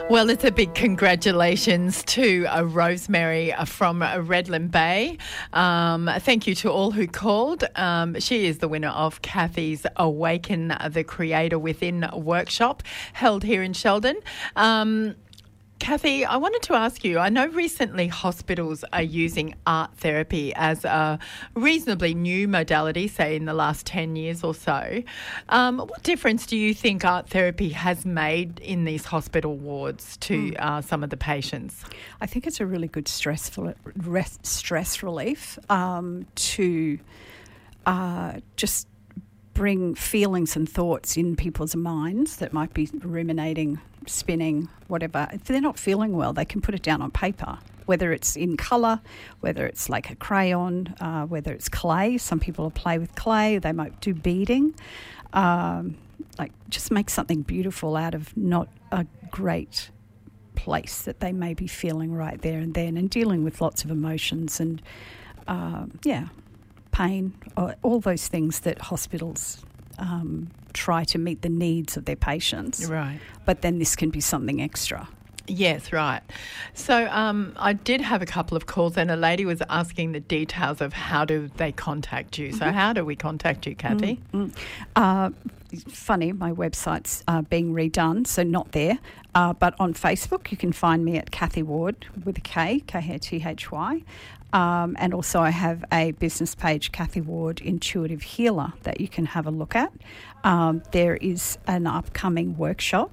Well, it's a big congratulations to Rosemary from Redland Bay. Thank you to all who called. She is the winner of Kathy's Awaken the Creator Within workshop held here in Sheldon. Kathy, I wanted to ask you, I know recently hospitals are using art therapy as a reasonably new modality, say in the last 10 years or so. What difference do you think art therapy has made in these hospital wards to some of the patients? I think it's a really good stress relief to just bring feelings and thoughts in people's minds that might be ruminating, spinning, whatever. If they're not feeling well, they can put it down on paper, whether it's in colour, whether it's like a crayon, whether it's clay. Some people play with clay. They might do beading. Just make something beautiful out of not a great place that they may be feeling right there and then, and dealing with lots of emotions and, pain, all those things that hospitals try to meet the needs of their patients. Right. But then this can be something extra. Yes, right. So I did have a couple of calls and a lady was asking the details of how do they contact you. So how do we contact you, Kathy? Funny, my website's being redone, so not there. But on Facebook, you can find me at Kathy Ward with a K, K-A-T-H-Y. And also I have a business page, Kathy Ward Intuitive Healer, that you can have a look at. There is an upcoming workshop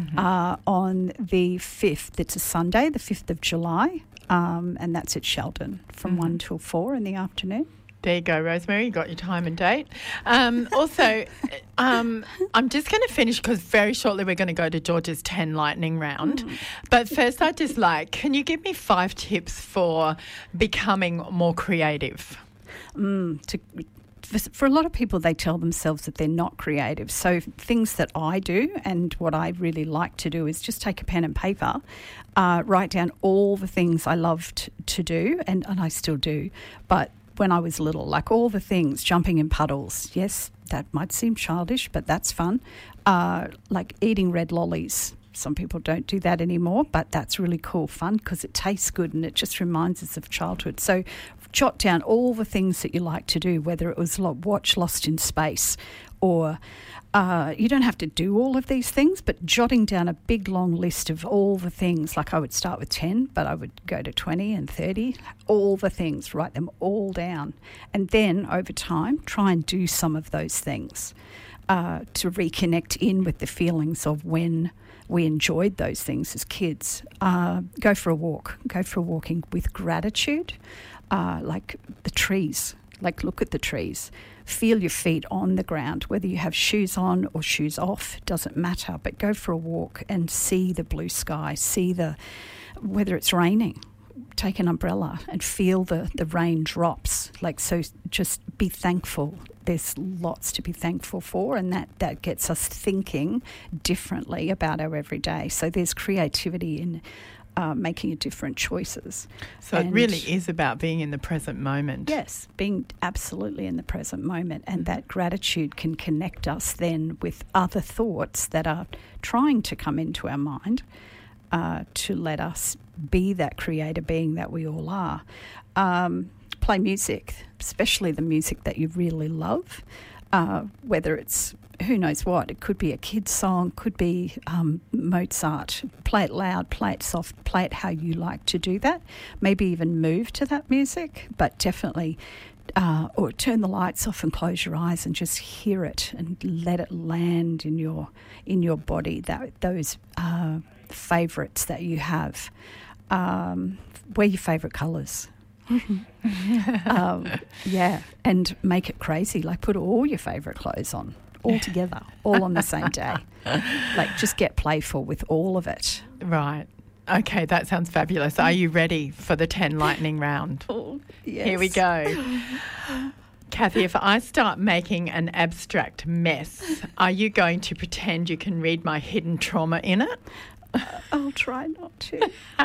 on the 5th. It's a Sunday, the 5th of July, and that's at Sheldon from 1 till 4 in the afternoon. There you go, Rosemary. You got your time and date. I'm just going to finish because very shortly we're going to go to George's 10 lightning round. But first, can you give me 5 tips for becoming more creative? For a lot of people, they tell themselves that they're not creative. So things that I do and what I really like to do is just take a pen and paper, write down all the things I loved to do, and I still do. But when I was little, like all the things, jumping in puddles. Yes, that might seem childish, but that's fun. Like eating red lollies. Some people don't do that anymore, but that's really cool fun because it tastes good and it just reminds us of childhood. So jot down all the things that you like to do, whether it was watch Lost in Space or you don't have to do all of these things, but jotting down a big long list of all the things, like I would start with 10, but I would go to 20 and 30, all the things, write them all down. And then over time, try and do some of those things to reconnect in with the feelings of when we enjoyed those things as kids. Go for a walk. Go for walking with gratitude, like the trees. Like look at the trees. Feel your feet on the ground, whether you have shoes on or shoes off, doesn't matter. But go for a walk and see the blue sky, whether it's raining, take an umbrella and feel the rain drops. So just be thankful. There's lots to be thankful for, and that gets us thinking differently about our everyday. So there's creativity in making different choices. So it really is about being in the present moment. Yes, being absolutely in the present moment, and that gratitude can connect us then with other thoughts that are trying to come into our mind to let us be that creator being that we all are. Play music, especially the music that you really love, whether it's who knows what. It could be a kid's song, could be Mozart. Play it loud, play it soft, play it how you like to do that. Maybe even move to that music, but definitely or turn the lights off and close your eyes and just hear it and let it land in your body. Those favourites that you have. Wear your favourite colours. And make it crazy. Like put all your favourite clothes on. All together, all on the same day. Just get playful with all of it. Right. Okay, that sounds fabulous. Are you ready for the 10 lightning round? Oh, yes. Here we go. Kathy, if I start making an abstract mess, are you going to pretend you can read my hidden trauma in it? I'll try not to.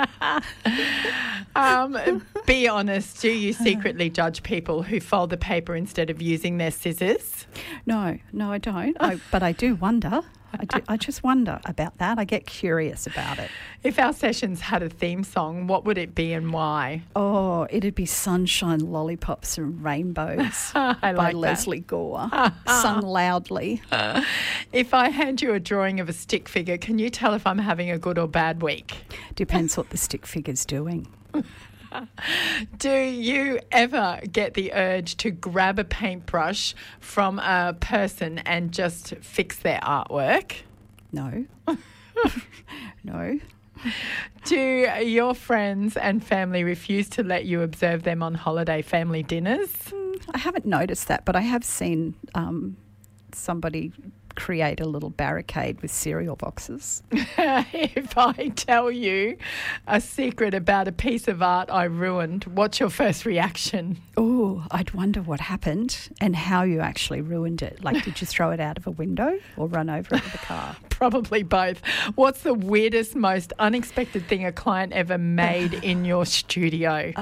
Be honest, do you secretly judge people who fold the paper instead of using their scissors? No, I don't. But I do wonder. I just wonder about that. I get curious about it. If our sessions had a theme song, what would it be and why? Oh, it'd be Sunshine, Lollipops and Rainbows by Leslie Gore, sung loudly. If I hand you a drawing of a stick figure, can you tell if I'm having a good or bad week? Depends what the stick figure's doing. Do you ever get the urge to grab a paintbrush from a person and just fix their artwork? No. No. Do your friends and family refuse to let you observe them on holiday family dinners? I haven't noticed that, but I have seen somebody create a little barricade with cereal boxes. If I tell you a secret about a piece of art I ruined, what's your first reaction? Oh, I'd wonder what happened and how you actually ruined it. Like, did you throw it out of a window or run over it with a car? Probably both. What's the weirdest, most unexpected thing a client ever made in your studio?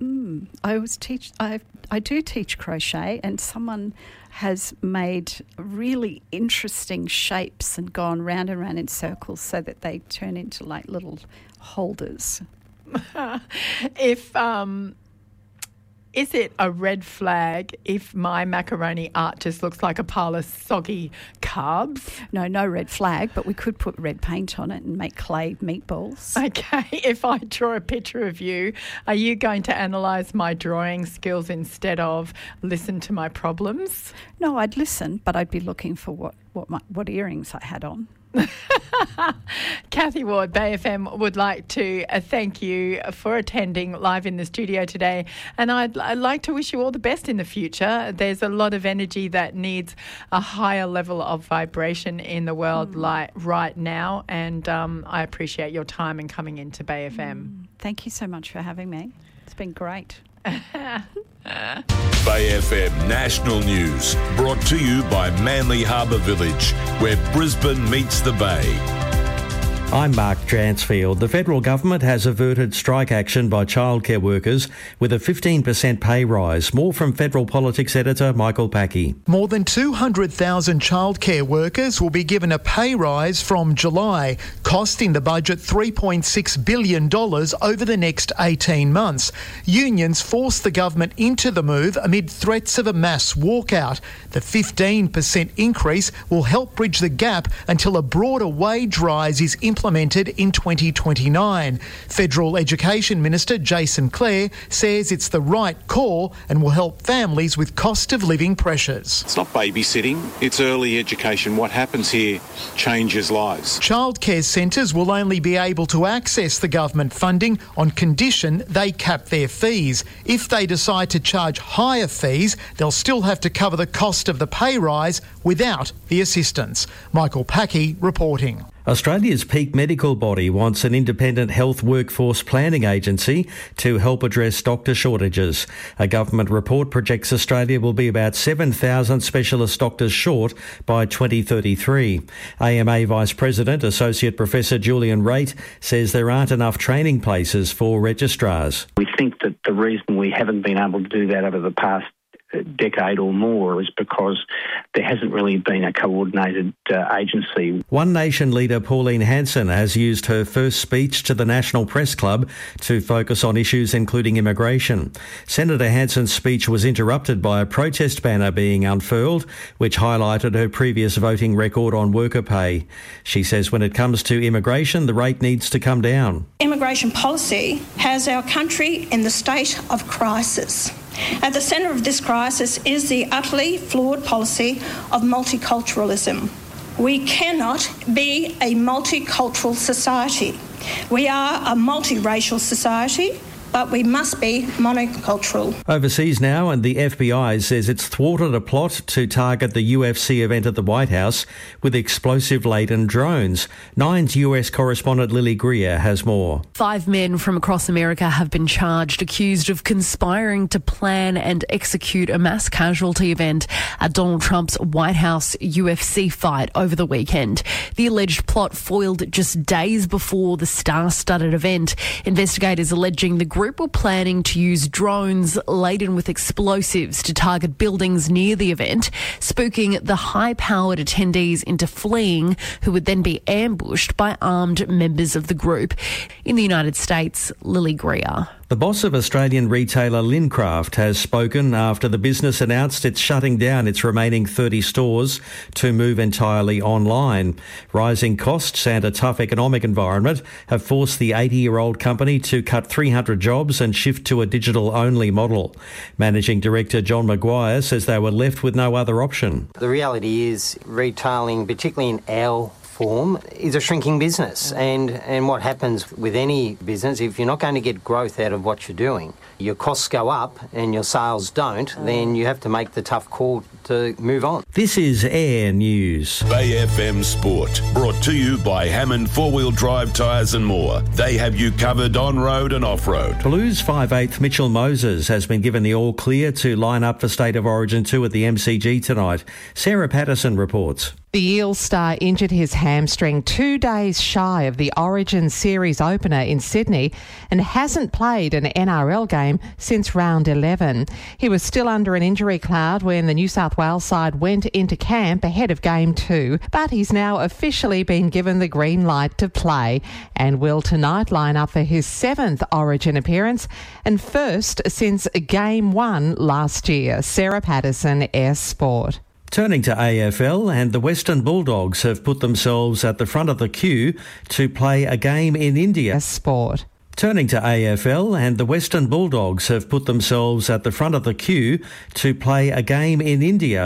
I do teach crochet, and someone has made really interesting shapes and gone round and round in circles so that they turn into like little holders. Is it a red flag if my macaroni art just looks like a pile of soggy carbs? No red flag, but we could put red paint on it and make clay meatballs. Okay, if I draw a picture of you, are you going to analyse my drawing skills instead of listen to my problems? No, I'd listen, but I'd be looking for what earrings I had on. Kathy Ward, Bay FM, would like to thank you for attending live in the studio today, and I'd like to wish you all the best in the future. There's a lot of energy that needs a higher level of vibration in the world right now, and I appreciate your time and coming into Bay FM. Thank you so much for having me. It's been great. Bay FM National News, brought to you by Manly Harbour Village, where Brisbane meets the Bay. I'm Mark Dransfield. The federal government has averted strike action by childcare workers with a 15% pay rise. More from Federal Politics editor Michael Packey. More than 200,000 childcare workers will be given a pay rise from July, costing the budget $3.6 billion over the next 18 months. Unions forced the government into the move amid threats of a mass walkout. The 15% increase will help bridge the gap until a broader wage rise is implemented in 2029. Federal Education Minister Jason Clare says it's the right call and will help families with cost of living pressures. It's not babysitting, it's early education. What happens here changes lives. Childcare centres will only be able to access the government funding on condition they cap their fees. If they decide to charge higher fees, they'll still have to cover the cost of the pay rise without the assistance. Michael Packey reporting. Australia's peak medical body wants an independent health workforce planning agency to help address doctor shortages. A government report projects Australia will be about 7,000 specialist doctors short by 2033. AMA Vice President Associate Professor Julian Raitt says there aren't enough training places for registrars. We think that the reason we haven't been able to do that over the past decade or more is because there hasn't really been a coordinated agency. One Nation leader Pauline Hanson has used her first speech to the National Press Club to focus on issues including immigration. Senator Hanson's speech was interrupted by a protest banner being unfurled, which highlighted her previous voting record on worker pay. She says when it comes to immigration, the rate needs to come down. Immigration policy has our country in the state of crisis. At the centre of this crisis is the utterly flawed policy of multiculturalism. We cannot be a multicultural society. We are a multiracial society, but we must be monocultural. Overseas now, and the FBI says it's thwarted a plot to target the UFC event at the White House with explosive-laden drones. Nine's US correspondent Lily Greer has more. 5 men from across America have been charged, accused of conspiring to plan and execute a mass casualty event at Donald Trump's White House UFC fight over the weekend. The alleged plot foiled just days before the star-studded event. Investigators alleging the group group were planning to use drones laden with explosives to target buildings near the event, spooking the high-powered attendees into fleeing, who would then be ambushed by armed members of the group. In the United States, Lily Greer. The boss of Australian retailer Lincraft has spoken after the business announced it's shutting down its remaining 30 stores to move entirely online. Rising costs and a tough economic environment have forced the 80-year-old company to cut 300 jobs and shift to a digital-only model. Managing Director John Maguire says they were left with no other option. The reality is retailing, particularly in our form, is a shrinking business, and what happens with any business, if you're not going to get growth out of what you're doing, your costs go up and your sales don't, then you have to make the tough call to move on. This is Air News. Bay FM Sport, brought to you by Hammond 4-Wheel Drive Tyres and More. They have you covered on-road and off-road. Blues 5/8 Mitchell Moses has been given the all-clear to line up for State of Origin 2 at the MCG tonight. Sarah Patterson reports. The Eels star injured his hamstring 2 days shy of the Origin Series opener in Sydney and hasn't played an NRL game since round 11. He was still under an injury cloud when the New South Wales side went into camp ahead of Game 2, but he's now officially been given the green light to play and will tonight line up for his 7th Origin appearance and first since Game 1 last year. Sarah Patterson, Air Sport. Turning to AFL, and the Western Bulldogs have put themselves at the front of the queue to play a game in India. Sport. Turning to AFL, and the Western Bulldogs have put themselves at the front of the queue to play a game in India.